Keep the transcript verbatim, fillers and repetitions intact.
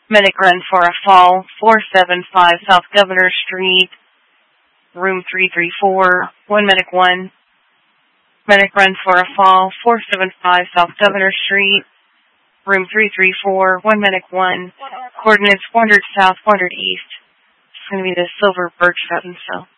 Medic run for a fall, four seven five South Governor Street, room three three four, one medic one. Medic run for a fall, four seven five South Governor Street, room three three four, one medic one. Coordinates four hundred south, four hundred east. It's going to be the Silver Birch Fountain, so.